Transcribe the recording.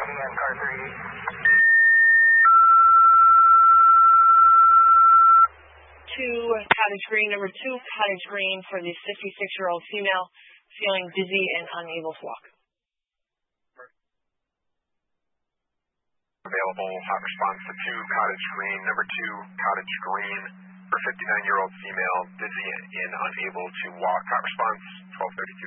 and car 38. Cottage Green, number 2, Cottage Green for the 56-year-old female, feeling dizzy and unable to walk. Available, hot response to 2, Cottage Green, number 2, Cottage Green for 59-year-old female, dizzy and unable to walk. Hot response, 1232.